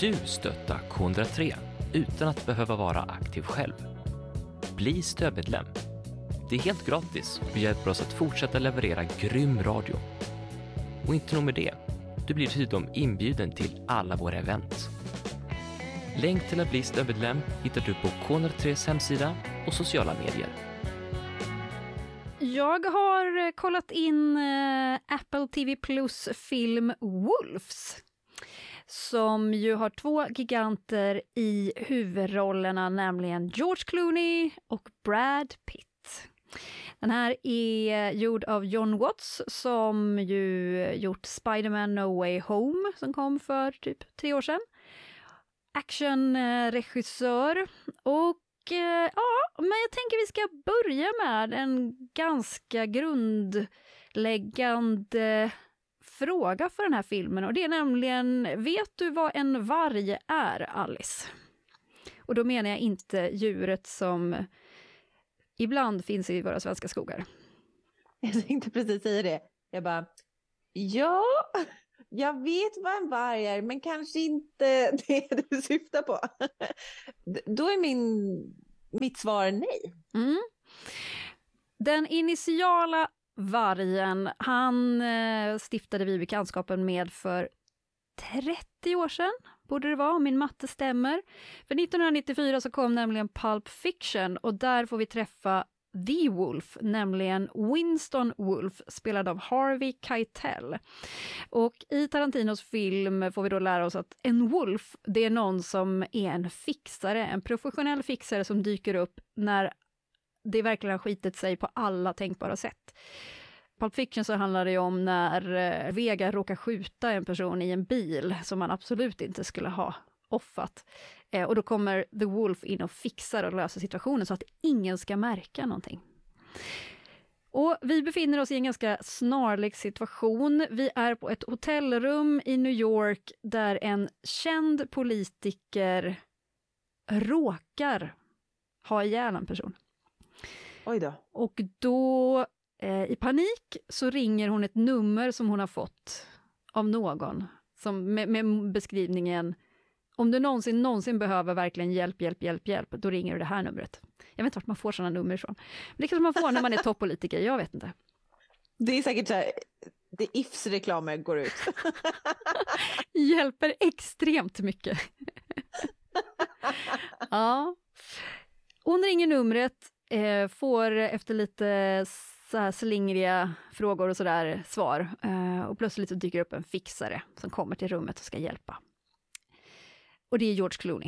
du stötta K103 utan att behöva vara aktiv själv? Bli stödmedlem. Det är helt gratis och hjälper oss att fortsätta leverera grym radio. Och inte nog med det, du blir dessutom inbjuden till alla våra event. Länk till att bli stödmedlem hittar du på K103s hemsida och sociala medier. Jag har kollat in Apple TV Plus film Wolves, som ju har 2 giganter i huvudrollerna, nämligen George Clooney och Brad Pitt. Den här är gjord av John Watts, som ju gjort Spider-Man No Way Home, som kom för typ 3 år sedan. Actionregissör. Och ja, men jag tänker vi ska börja med en ganska grundläggande fråga för den här filmen. Och det är nämligen, vet du vad en varg är, Alice? Och då menar jag inte djuret som ibland finns i våra svenska skogar. Jag tänkte precis säga det. Jag bara, ja, jag vet vad en varg är, men kanske inte det du syftar på. Då är mitt svar nej. Mm. Den initiala vargen, han stiftade vi bekantskapen med för 30 år sedan, borde det vara, om min matte stämmer. För 1994 så kom nämligen Pulp Fiction, och där får vi träffa The Wolf, nämligen Winston Wolf, spelad av Harvey Keitel. Och i Tarantinos film får vi då lära oss att en wolf, det är någon som är en fixare, en professionell fixare som dyker upp när det verkligen har skitit sig på alla tänkbara sätt. Pulp Fiction så handlar det ju om när Vega råkar skjuta en person i en bil som man absolut inte skulle ha offat. Och då kommer The Wolf in och fixar och löser situationen så att ingen ska märka någonting. Och vi befinner oss i en ganska snarlik situation. Vi är på ett hotellrum i New York där en känd politiker råkar ha ihjäl en person. Oj då. Och då i panik så ringer hon ett nummer som hon har fått av någon som med beskrivningen: om du någonsin behöver verkligen hjälp, då ringer du det här numret. Jag vet inte vart man får sådana nummer ifrån. Men det kanske man får när man är toppolitiker, jag vet inte. Det är säkert så här, det Ifs reklamer går ut. Hjälper extremt mycket. Ja. Hon ringer numret, får efter lite så här slingriga frågor och sådär svar. Och plötsligt så dyker upp en fixare som kommer till rummet och ska hjälpa. Och det är George Clooney.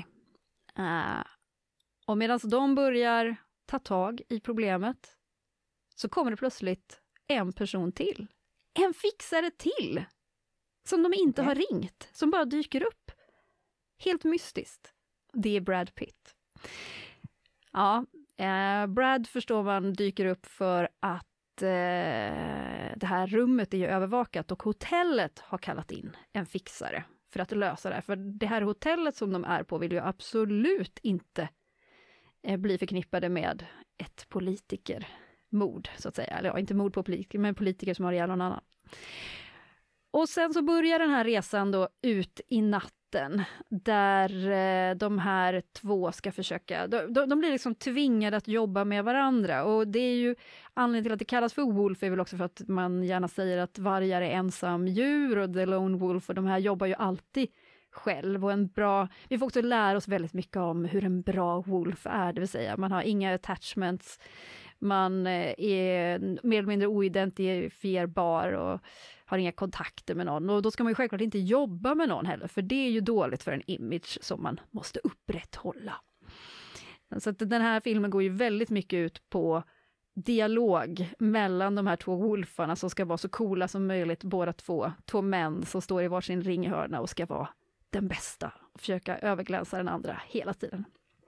Och medan de börjar ta tag i problemet så kommer det plötsligt en person till. En fixare till! Som de inte har ringt. Som bara dyker upp. Helt mystiskt. Det är Brad Pitt. Ja, Brad förstår man dyker upp för att det här rummet är ju övervakat och hotellet har kallat in en fixare för att lösa det här. För det här hotellet som de är på vill ju absolut inte bli förknippade med ett politikermord, så att säga. Eller ja, inte mord på politiker, men politiker som har ihjäl någon annan. Och sen så börjar den här resan då ut i natten, där de här två ska försöka, de blir liksom tvingade att jobba med varandra. Och det är ju anledningen till att det kallas för Wolf är väl också för att man gärna säger att vargar är ensam djur och The Lone Wolf, och de här jobbar ju alltid själv. Och vi får också lära oss väldigt mycket om hur en bra wolf är, det vill säga man har inga attachments, man är mer eller mindre oidentifierbar och har inga kontakter med någon. Och då ska man ju självklart inte jobba med någon heller, för det är ju dåligt för en image som man måste upprätthålla. Så att den här filmen går ju väldigt mycket ut på dialog mellan de här två wolfarna som ska vara så coola som möjligt, båda två män som står i varsin ringhörna och ska vara den bästa och försöka överglänsa den andra hela tiden.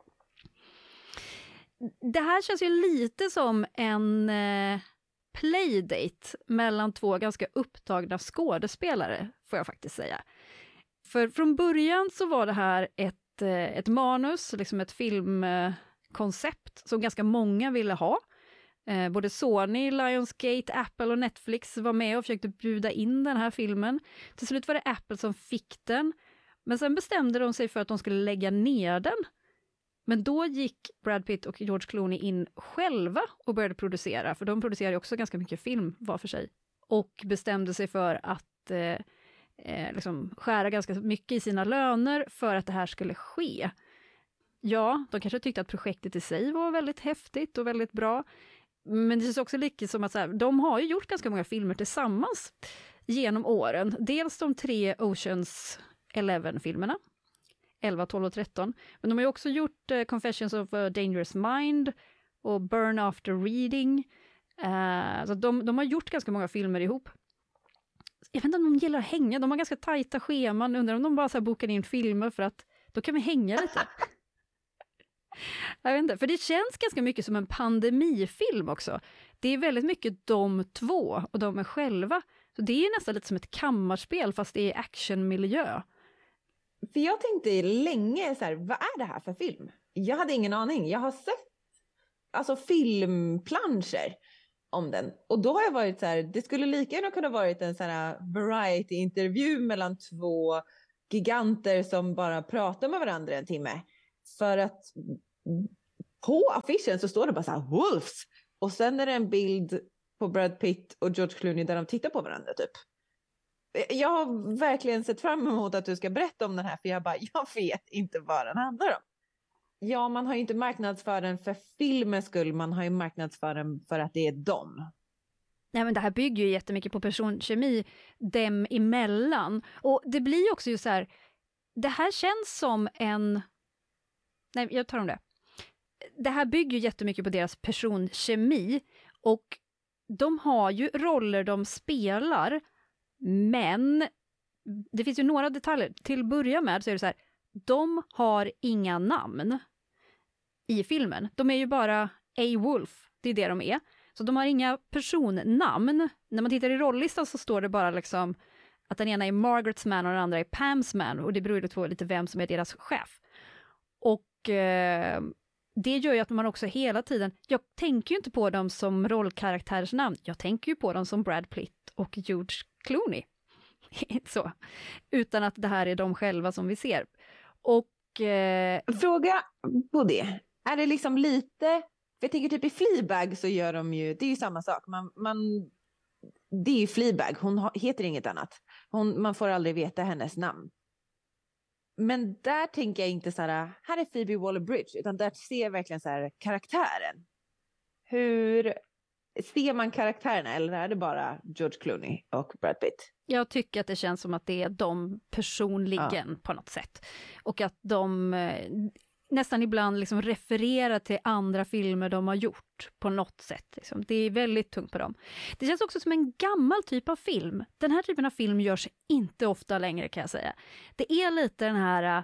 Det här känns ju lite som en playdate mellan två ganska upptagna skådespelare, får jag faktiskt säga. För från början så var det här ett manus, liksom ett filmkoncept som ganska många ville ha. Både Sony, Lionsgate, Apple och Netflix var med och försökte bjuda in den här filmen. Till slut var det Apple som fick den, Men sen bestämde de sig för att de skulle lägga ner den. Men då gick Brad Pitt och George Clooney in själva och började producera, för de producerar ju också ganska mycket film var för sig. Och bestämde sig för att liksom skära ganska mycket i sina löner för att det här skulle ske. Ja, de kanske tyckte att projektet i sig var väldigt häftigt och väldigt bra. Men det känns också lika som att så här, de har ju gjort ganska många filmer tillsammans genom åren. Dels de 3 Oceans 11-filmerna. 11, 12 och 13. Men de har ju också gjort Confessions of a Dangerous Mind och Burn After Reading. Så de har gjort ganska många filmer ihop. Jag vet inte om de gillar att hänga. De har ganska tajta scheman. Undrar om de bara så här bokar in filmer för att då kan vi hänga lite. Jag vet inte, för det känns ganska mycket som en pandemifilm också. Det är väldigt mycket de två och de är själva. Så det är nästan lite som ett kammarspel fast det är actionmiljö. För jag tänkte länge så här, vad är det här för film? Jag hade ingen aning. Jag har sett filmplanscher om den. Och då har jag varit så här, det skulle lika gärna kunna varit en sån här variety-intervju mellan 2 giganter som bara pratar med varandra en timme. För att på affischen så står det bara så här, Wolves. Och sen är det en bild på Brad Pitt och George Clooney där de tittar på varandra typ. Jag har verkligen sett fram emot att du ska berätta om den här, för jag vet inte vad den handlar om. Ja, man har ju inte marknadsför den för filmens skull, man har ju marknadsför den för att det är dem. Nej, men det här bygger ju jättemycket på personkemi dem emellan. Och det blir också ju så här, det här känns som en... Nej, jag tar om det. Det här bygger ju jättemycket på deras personkemi och de har ju roller de spelar, men det finns ju några detaljer. Till att börja med så är det så här, de har inga namn i filmen. De är ju bara A. Wolf, det är det de är. Så de har inga personnamn. När man tittar i rolllistan så står det bara liksom att den ena är Margarets man och den andra är Pams man. Och det beror ju på lite vem som är deras chef. Och det gör ju att man också hela tiden... Jag tänker ju inte på dem som rollkaraktärers namn. Jag tänker ju på dem som Brad Pitt och George Clooney. Så. Utan att det här är de själva som vi ser. Och... Fråga på det. Är det liksom lite... För jag tänker typ i Fleabag så gör de ju... Det är ju samma sak. Det är ju Fleabag. Hon heter inget annat. Man får aldrig veta hennes namn. Men där tänker jag inte så här är Phoebe Waller-Bridge, utan där ser jag verkligen så här karaktären. Hur ser man karaktärerna, eller är det bara George Clooney och Brad Pitt? Jag tycker att det känns som att det är de personligen på något sätt. Och att de nästan ibland liksom refererar till andra filmer de har gjort på något sätt. Liksom. Det är väldigt tungt på dem. Det känns också som en gammal typ av film. Den här typen av film görs inte ofta längre, kan jag säga. Det är lite den här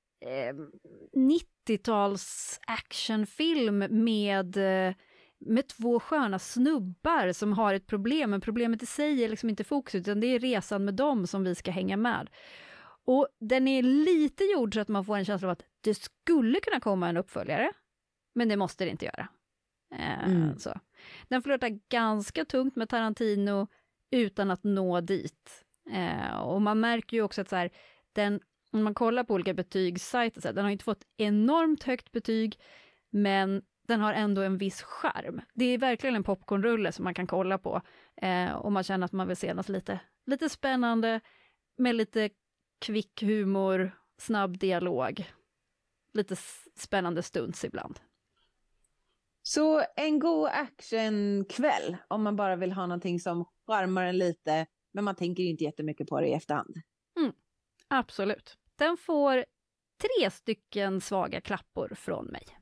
90-tals actionfilm med 2 sköna snubbar som har ett problem. Men problemet i sig är liksom inte fokus, utan det är resan med dem som vi ska hänga med. Och den är lite gjord så att man får en känsla av att det skulle kunna komma en uppföljare, men det måste det inte göra. Så. Den flörtar ganska tungt med Tarantino utan att nå dit. Och man märker ju också att så här, om man kollar på olika betygssajter, så här, den har inte fått enormt högt betyg, men den har ändå en viss charm. Det är verkligen en popcornrulle som man kan kolla på om man känner att man vill se något lite spännande med lite kvick humor, snabb dialog, lite spännande stunds ibland. Så en god actionkväll om man bara vill ha någonting som charmar en lite, men man tänker inte jättemycket på det i efterhand. Absolut. Den får 3 stycken svaga klappor från mig.